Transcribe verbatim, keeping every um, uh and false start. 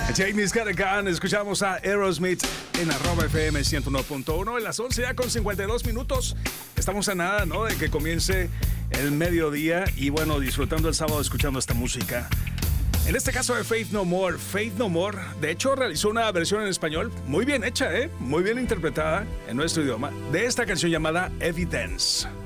James Carrigan, escuchamos a Aerosmith en arroba F M ciento uno punto uno en las once ya con cincuenta y dos minutos. Estamos a nada, ¿no?, de que comience el mediodía y bueno, disfrutando el sábado escuchando esta música. En este caso de Faith No More. Faith No More, de hecho, realizó una versión en español muy bien hecha, ¿eh? Muy bien interpretada en nuestro idioma de esta canción llamada Evidence.